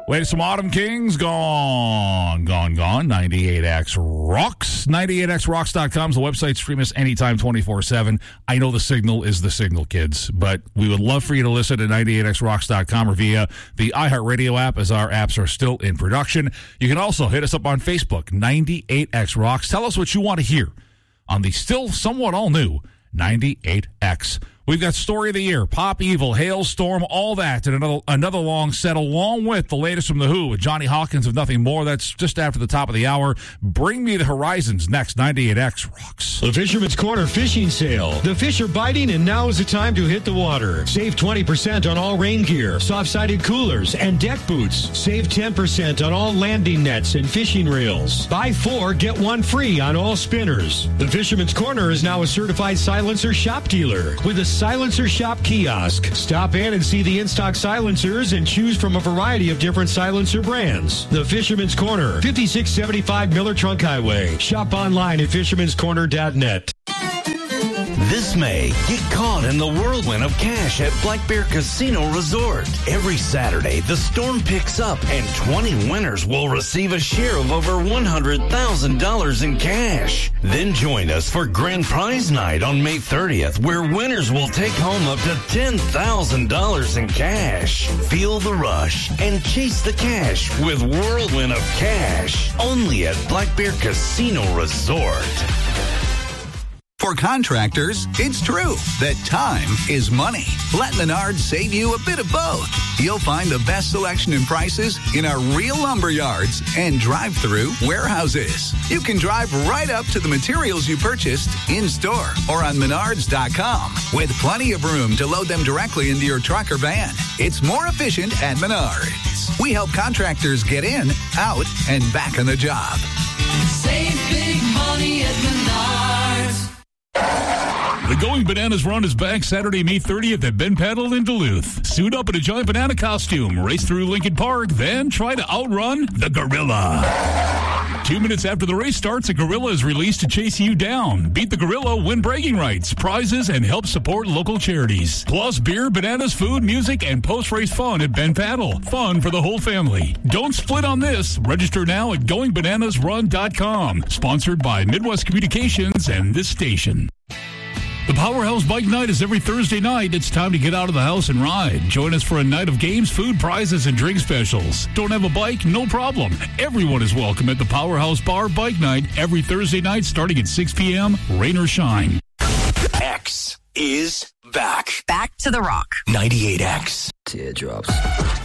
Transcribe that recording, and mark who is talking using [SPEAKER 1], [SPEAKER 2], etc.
[SPEAKER 1] Wait, some Autumn Kings gone. 98X rocks. 98xrocks.com is the website. Stream us anytime, 24/7. I know the signal is the signal, kids, but we would love for you to listen to 98xrocks.com or via the iHeartRadio app, as our apps are still in production. You can also hit us up on Facebook, 98X Rocks. Tell us what you want to hear on the still somewhat all-new 98X. We've got Story of the Year, Pop Evil, Hailstorm, all that, and another long set, along with the latest from The Who with Johnny Hawkins of Nothing More. That's just after the top of the hour. Bring Me the Horizons next. 98X Rocks.
[SPEAKER 2] The Fisherman's Corner Fishing Sale. The fish are biting, and now is the time to hit the water. Save 20% on all rain gear, soft-sided coolers, and deck boots. Save 10% on all landing nets and fishing reels. Buy 4, get 1 free on all spinners. The Fisherman's Corner is now a certified silencer shop dealer with a Silencer Shop kiosk. Stop in and see the in-stock silencers and choose from a variety of different silencer brands. The Fisherman's Corner, 5675 Miller Trunk Highway. Shop online at fishermanscorner.net.
[SPEAKER 3] This May, get caught in the whirlwind of cash at Black Bear Casino Resort. Every Saturday, the storm picks up and 20 winners will receive a share of over $100,000 in cash. Then join us for Grand Prize Night on May 30th, where winners will take home up to $10,000 in cash. Feel the rush and chase the cash with Whirlwind of Cash. Only at Black Bear Casino Resort.
[SPEAKER 4] For contractors, it's true that time is money. Let Menards save you a bit of both. You'll find the best selection and prices in our real lumber yards and drive-through warehouses. You can drive right up to the materials you purchased in-store or on Menards.com with plenty of room to load them directly into your truck or van. It's more efficient at Menards. We help contractors get in, out, and back on the job.
[SPEAKER 5] Save big money at Menards.
[SPEAKER 1] The Going Bananas Run is back Saturday, May 30th at Ben Paddle in Duluth. Suit up in a giant banana costume, race through Lincoln Park, then try to outrun the gorilla. 2 minutes after the race starts, a gorilla is released to chase you down. Beat the gorilla, win bragging rights, prizes, and help support local charities. Plus beer, bananas, food, music, and post-race fun at Ben Paddle. Fun for the whole family. Don't split on this. Register now at GoingBananasRun.com. Sponsored by Midwest Communications and this station. The Powerhouse Bike Night is every Thursday night. It's time to get out of the house and ride. Join us for a night of games, food, prizes, and drink specials. Don't have a bike? No problem. Everyone is welcome at the Powerhouse Bar Bike Night every Thursday night starting at 6 p.m., rain or shine.
[SPEAKER 3] X is back.
[SPEAKER 6] Back to the rock.
[SPEAKER 3] 98X.
[SPEAKER 7] Teardrops.